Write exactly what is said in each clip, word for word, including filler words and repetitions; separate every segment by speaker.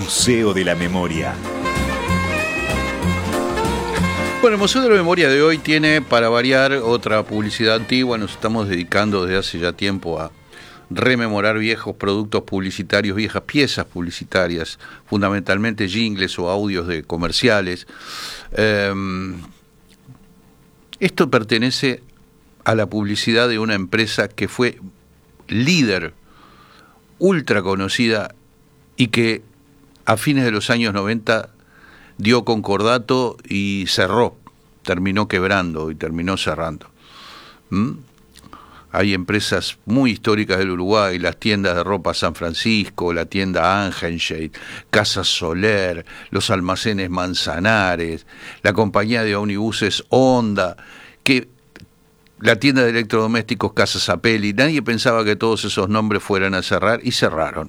Speaker 1: Museo de la Memoria.
Speaker 2: Bueno, el Museo de la Memoria de hoy tiene, para variar, otra publicidad antigua. Nos estamos dedicando desde hace ya tiempo a rememorar viejos productos publicitarios, viejas piezas publicitarias, fundamentalmente jingles o audios de comerciales. Eh, esto pertenece a la publicidad de una empresa que fue líder, ultra conocida, y que a fines de los años noventa dio concordato y cerró, terminó quebrando y terminó cerrando. ¿Mm? Hay empresas muy históricas del Uruguay, las tiendas de ropa San Francisco, la tienda Angenshade, Casa Soler, los almacenes Manzanares, la compañía de omnibuses Honda, que la tienda de electrodomésticos Casa Zapelli. Nadie pensaba que todos esos nombres fueran a cerrar y cerraron.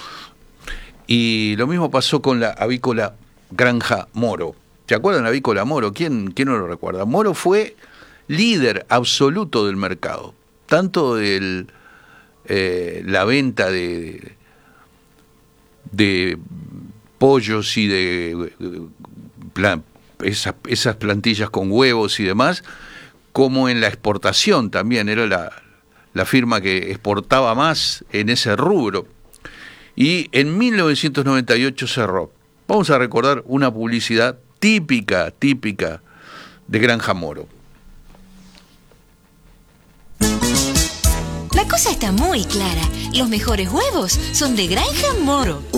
Speaker 2: Y lo mismo pasó con la avícola Granja Moro. ¿Se acuerdan de la avícola Moro? ¿Quién, quién no lo recuerda? Moro fue líder absoluto del mercado, tanto de eh, la venta de, de pollos y de plan, esas, esas plantillas con huevos y demás, como en la exportación también. Era la, la firma que exportaba más en ese rubro. Y en mil novecientos noventa y ocho cerró. Vamos a recordar una publicidad típica, típica de Granja Moro.
Speaker 3: La cosa está muy clara. Los mejores huevos son de Granja Moro.